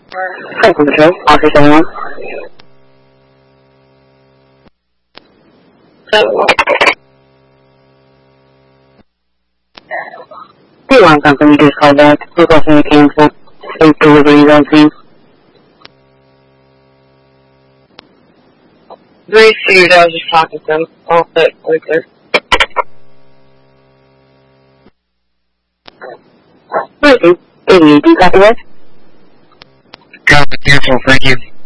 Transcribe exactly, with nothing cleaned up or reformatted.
Franklin Patrol, Officer seventy-one. Hey, one company, just call back. Please also make cancel. Safe delivery on scene. Three series, I was just talking to them. All set, right there. eighty-eight, do you copy that? Copy, cancel, thank you.